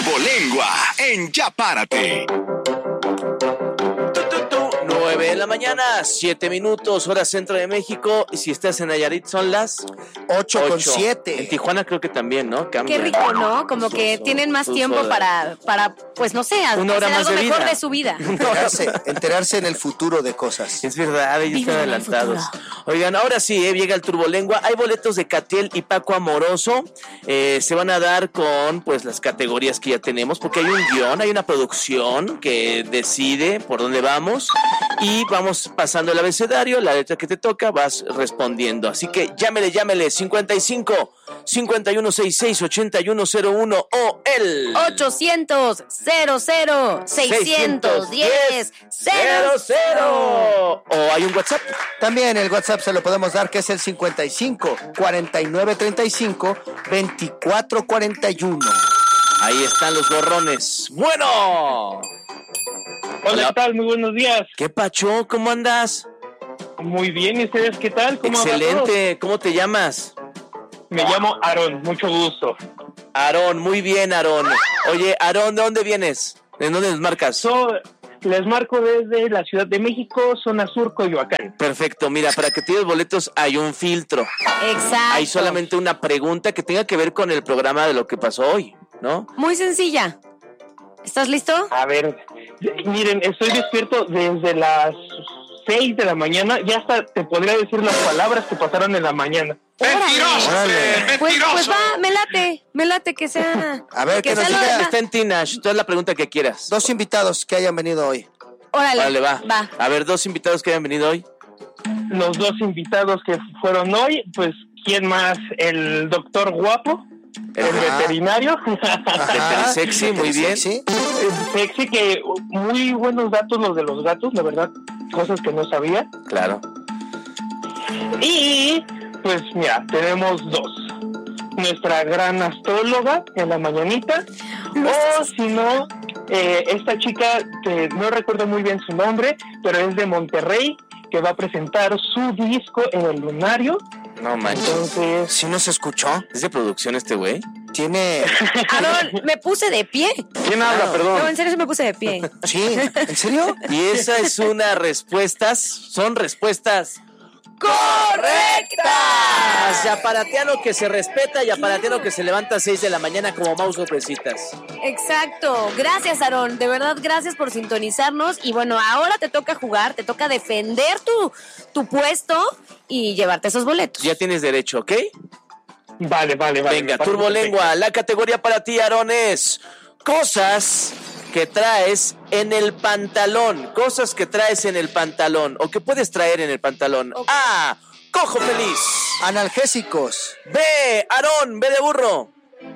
Turbolengua en Ya Párate. 9 de la mañana, 7 minutos, hora centro de México. Y si estás en Nayarit son las 8:07. En Tijuana creo que también, ¿no? Cambia. Qué rico, ¿no? Como que tienen más tiempo para, pues no sé, una hora hacer más algo de mejor vida. de su vida. Enterarse en el futuro de cosas. Es verdad, ellos Viven están en el adelantados. futuro. Oigan, ahora sí, llega el Turbolengua. Hay boletos de Catiel y Paco Amoroso. Se van a dar con pues las categorías que ya tenemos, porque hay un guión, hay una producción que decide por dónde vamos. Y vamos pasando el abecedario, la letra que te toca, vas respondiendo. Así que llámele, 55 5166 8101 o el 800 00 610 00. O hay un WhatsApp. También el WhatsApp se lo podemos dar, que es el 55 49 35 24 41. Ahí están los borrones. Bueno. Hola, ¿qué tal? Muy buenos días. ¿Qué pacho? ¿Cómo andas? Muy bien, ¿y ustedes qué tal? ¿Cómo va todo? Excelente. ¿Cómo te llamas? Me llamo Aarón, mucho gusto. Aarón, muy bien, Aarón. Oye, Aarón, ¿de dónde vienes? ¿De dónde nos marcas? Les marco desde la Ciudad de México, zona sur, Coyoacán. Perfecto, mira, para que tires boletos hay un filtro. Exacto. Hay solamente una pregunta que tenga que ver con el programa de lo que pasó hoy, ¿no? Muy sencilla. ¿Estás listo? A ver, miren, estoy despierto desde las 6 de la mañana, ya hasta te podría decir las palabras que pasaron en la mañana. ¡Mentiroso! Pues va, me late que sea. A ver, que nos sea lo diga. de- Está en Tinash, tú haz la pregunta que quieras. Dos invitados que hayan venido hoy. Órale, Vale, va. va. A ver, 2 invitados que hayan venido hoy. Los dos invitados que fueron hoy, pues, ¿quién más? El doctor Guapo, el veterinario. Ajá. Sexy, muy bien. Sí. Sexy, que muy buenos datos los de los gatos, la verdad, cosas que no sabía. Claro. Y pues mira, tenemos dos. Nuestra gran astróloga en la mañanita, o si no, esta chica que no recuerdo muy bien su nombre, pero es de Monterrey, que va a presentar su disco en el Lunario. No manches. Entonces, ¿Sí nos escuchó? ¿Es de producción este güey? Tiene... Aarón, me puse de pie. ¿quién habla, No, perdón? en serio, sí me puse de pie. Sí, ¿en serio? Y esa es una son respuestas correctas. Yaparatiano que se respeta, yaparatiano que se levanta a 6 de la mañana como Mau sorpresitas. Exacto. Gracias, Aarón. De verdad, gracias por sintonizarnos. Y bueno, ahora te toca jugar, te toca defender tu puesto y llevarte esos boletos. Ya tienes derecho, ¿ok? Vale. Venga, Turbolengua, la categoría para ti, Aarón, es cosas que traes en el pantalón. Cosas que traes en el pantalón o que puedes traer en el pantalón. Ok. A, cojo feliz. Analgésicos. B, Aarón, B de burro.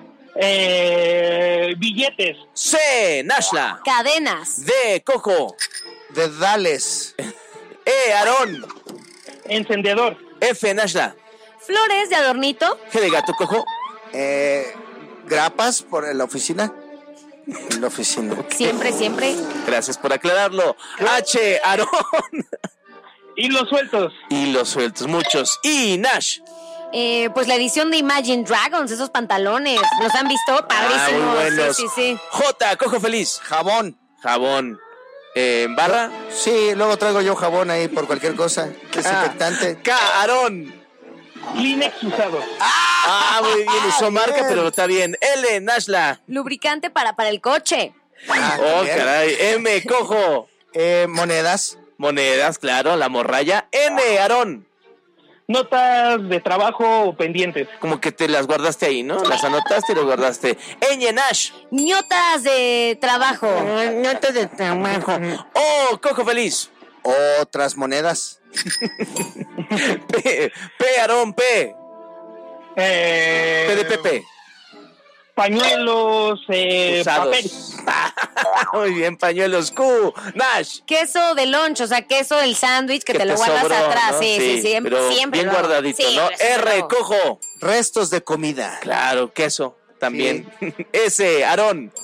Billetes. C, Nashla. Cadenas. D, cojo. Dedales. E, Aarón. Encendedor. F, Nashla. Flores de adornito. G de gato, cojo. Grapas por la oficina. En la oficina. Siempre. Gracias por aclararlo. H, Aarón. Hilos sueltos. Y los sueltos, muchos. Y Nash. Pues la edición de Imagine Dragons, esos pantalones. ¿Los han visto? Padrísimos. muy buenos. Sí. J, cojo feliz. Jabón. Jabón. ¿Barra? Sí, luego traigo yo jabón ahí por cualquier cosa. Desinfectante. K, Aarón. Kleenex usado. Muy bien, usó marca, pero está bien. L, Nashla. Lubricante para el coche. Oh, bien. caray. M, cojo. Monedas. Monedas, claro, la morralla. N, Aarón. Notas de trabajo o pendientes. Como que te las guardaste ahí, ¿no? Las anotaste y las guardaste. Ñ, Nash. Ñotas de trabajo. Notas de trabajo. O, cojo feliz. Otras monedas. P, Aarón, P. P de Pepe. Pañuelos, Usados. papel. Muy bien, pañuelos. Q, Nash. Queso de lunch, o sea, queso del sándwich que te lo guardas sobró, atrás. ¿no? Sí, pero siempre. bien lo hago. guardadito, Sí, ¿no? eso R, lo hago. cojo. Restos de comida. Claro, queso también. S, Aarón.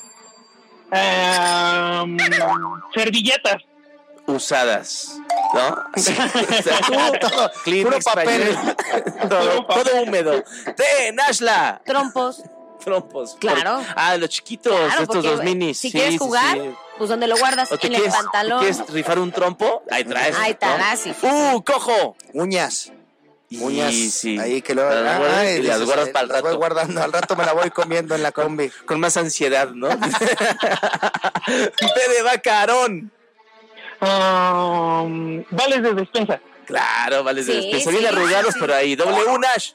Servilletas. Usadas, ¿no? Sí, o sea, Todo, Kleenex, puro papel. pañuelo, todo húmedo. T, Nashla. Trompos. Trompos. Claro. Los chiquitos, Claro, estos porque dos minis. si Sí, quieres sí, jugar, sí. pues ¿dónde lo guardas? ¿O te En el pantalón. ¿Quieres rifar un trompo? Ahí traes. Ahí está, ¿no? sí. Uñas. ¡Cojo! Uñas. Sí. Ahí que lo Las guardas y las dices, guardas para el las voy rato. guardando. Al rato me la voy comiendo en la combi. Con más ansiedad, ¿no? P de vaca, Aarón. Vales de despensa. Claro, vale, Sí, de despensa. sí, Bien arrugados sí. por ahí. W, Nash.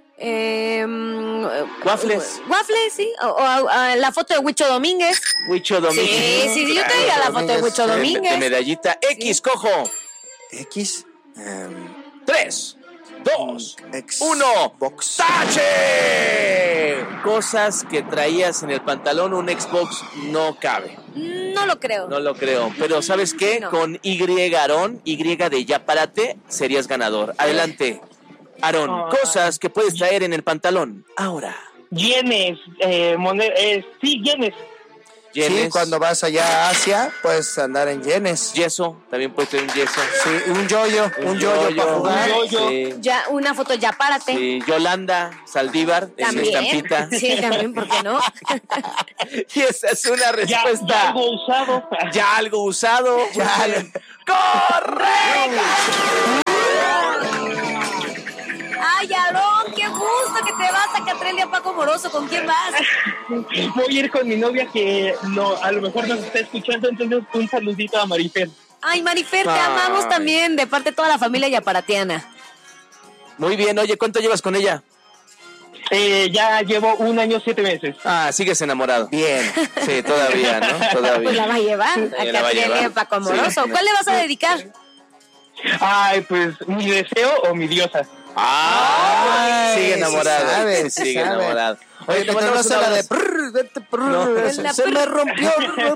Waffles, sí. O la foto de Huicho Domínguez. Huicho Domínguez. Sí, yo traía la foto de Huicho De Domínguez. medallita. X, cojo. X. 3, 2, X. 1. Box. ¡Tache! Cosas que traías en el pantalón, un Xbox no cabe. No lo creo. No lo creo. Pero ¿sabes qué? No. Con Y, Aarón, Y de Ya Párate, serías ganador. Adelante. Aarón, cosas que puedes traer en el pantalón. Ahora. Yenes, sí, yenes. Sí, Yenes, cuando vas allá a Asia, puedes andar en yenes. yeso, también puedes traer un yeso. Sí, un yoyo para jugar. Un yoyo. Sí. Ya, una foto, ya párate. Sí, Yolanda Saldívar en También. estampita. Sí, también, ¿por qué no? Y esa es una Ya respuesta. algo usado. Ya algo usado. Ya. Muy bien. ¡Correcto! Ay, Aarón, qué gusto que te vas a Catrelia Paco Moroso. ¿Con quién vas? Voy a ir con mi novia que no, a lo mejor nos está escuchando, entonces un saludito a Marifer. Ay, Marifer, te Ay. amamos también, de parte de toda la familia yaparatiana. Muy bien, oye, ¿cuánto llevas con ella? Ya llevo 1 año 7 meses. Ah, sigues enamorado. Bien. Sí, todavía, ¿no? Todavía. Pues la va a llevar a la va a Catrelia llevar. Paco Moroso. Sí. ¿Cuál le vas a dedicar? Ay, pues mi deseo o mi diosa. Ah, sigue sí enamorado. sabe, sigue sí sabe. enamorado. Oye, te te mandamos no un la de abrazo. vete No. se me rompió.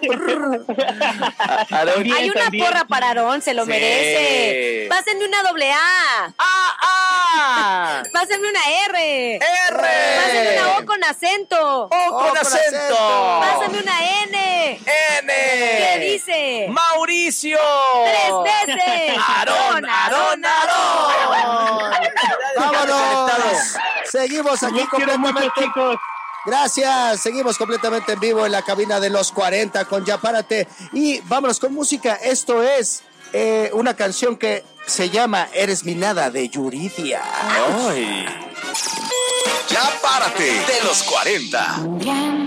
Aarón. Bien, Hay una también. porra para Aarón, se lo Sí. merece. Pásenme una doble A. ¡Ah! Pásenme una R. ¡R! Pásenme una O con acento. ¡O con con acento! Pásenme una N. ¡N! ¿Qué dice? ¡Mauricio! 3 veces. ¡Aarón, Aarón, Aarón! ¡Vámonos! Seguimos aquí Los quiero mucho, completamente. chicos. Gracias, seguimos completamente en vivo en la cabina de los 40 con Ya Párate y vámonos con música. Esto es una canción que se llama Eres mi nada de Yuridia. Ay. Ya párate de los 40.